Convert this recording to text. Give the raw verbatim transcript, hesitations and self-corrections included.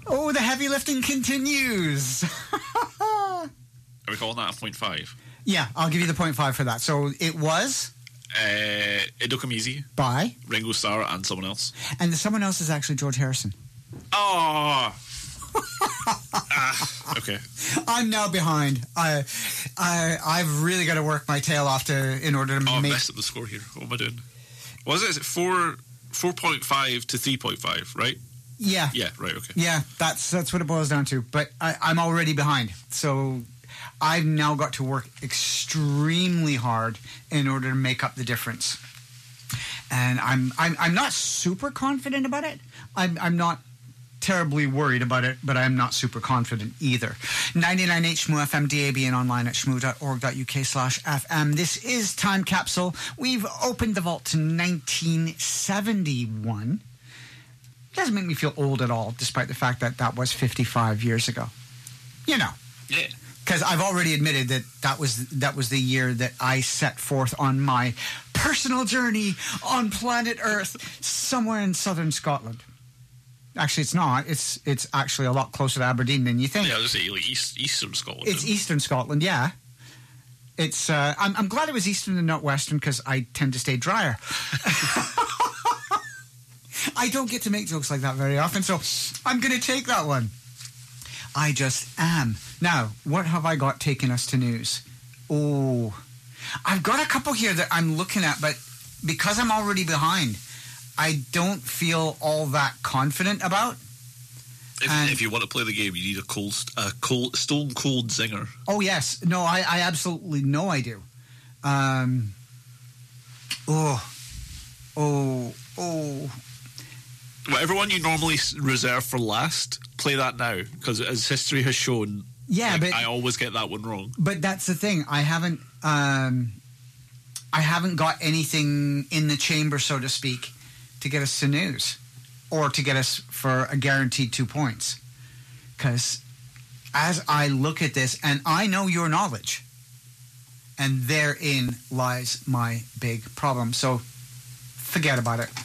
Oh, the heavy lifting continues. Are we calling that a point five? Yeah, I'll give you the point five for that. So it was uh, Hideo Kamizi by Ringo Starr and someone else. And the someone else is actually George Harrison. Oh. ah, okay. I'm now behind. I, I, I've really got to work my tail off to in order to oh, make. I messed up the score here. What am I doing? What is it? Is it four four point five to three point five? Right? Yeah. Yeah. Right. Okay. Yeah. That's that's what it boils down to. But I, I'm already behind. So I've now got to work extremely hard in order to make up the difference. And I'm I'm I'm not super confident about it. I'm I'm not terribly worried about it, but I'm not super confident either. ninety-nine H M O F M, D A B, and online at shmoo.org.uk slash FM. This is Time Capsule. We've opened the vault to nineteen seventy-one. It doesn't make me feel old at all, despite the fact that that was fifty-five years ago. You know. Yeah. Because I've already admitted that that was, that was the year that I set forth on my personal journey on planet Earth, somewhere in southern Scotland. Actually, it's not. It's it's actually a lot closer to Aberdeen than you think. Yeah, I was going to say like East, Eastern Scotland. It's Eastern Scotland, yeah. It's. Uh, I'm, I'm glad it was Eastern and not Western because I tend to stay drier. I don't get to make jokes like that very often, so I'm going to take that one. I just am. Now, what have I got taking us to news? Oh, I've got a couple here that I'm looking at, but because I'm already behind, I don't feel all that confident about. If, if you want to play the game, you need a cold, a cold, stone cold zinger. Oh yes, no, I, I absolutely know I do. Um, oh, oh, oh. Whatever one you normally reserve for last, play that now, because as history has shown, yeah, like, but I always get that one wrong. But that's the thing. I haven't, um, I haven't got anything in the chamber, so to speak, to get us to news or to get us for a guaranteed two points. Because as I look at this, and I know your knowledge, and therein lies my big problem. So forget about it.